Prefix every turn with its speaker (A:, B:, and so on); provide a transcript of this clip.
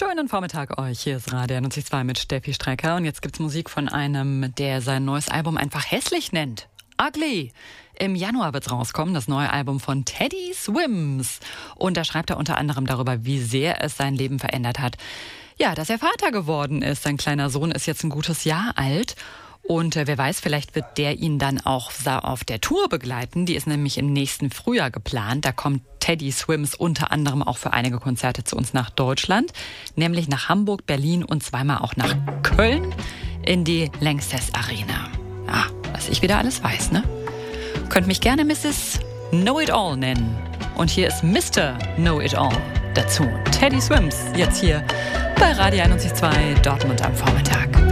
A: Schönen Vormittag euch. Hier ist Radio 91.2 mit Steffi Strecker. Und jetzt gibt's Musik von einem, der sein neues Album einfach hässlich nennt. Ugly. Im Januar wird's rauskommen, das neue Album von Teddy Swims. Und da schreibt er unter anderem darüber, wie sehr es sein Leben verändert hat. Ja, dass er Vater geworden ist. Sein kleiner Sohn ist jetzt ein gutes Jahr alt. Und wer weiß, vielleicht wird der ihn dann auch auf der Tour begleiten. Die ist nämlich im nächsten Frühjahr geplant. Da kommt Teddy Swims unter anderem auch für einige Konzerte zu uns nach Deutschland. Nämlich nach Hamburg, Berlin und zweimal auch nach Köln in die Lanxess Arena. Ja, was ich wieder alles weiß, ne? Könnt mich gerne Mrs. Know-It-All nennen. Und hier ist Mr. Know-It-All dazu. Teddy Swims, jetzt hier bei Radio 91.2 Dortmund am Vormittag.